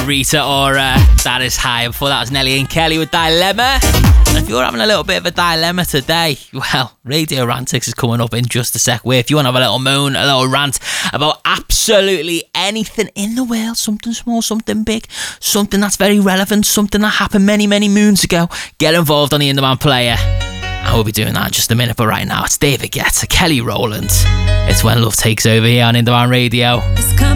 Rita Ora. That is high. Before that was Nelly and Kelly with Dilemma. And if you're having a little bit of a dilemma today, well, Radio Rantics is coming up in just a sec. Where if you want to have a little moan, a little rant about absolutely anything in the world, something small, something big, something that's very relevant, something that happened many, many moons ago, get involved on the In Demand Player. And we'll be doing that in just a minute, but right now it's David Guetta, Kelly Rowland. It's When Love Takes Over here on In Demand Radio.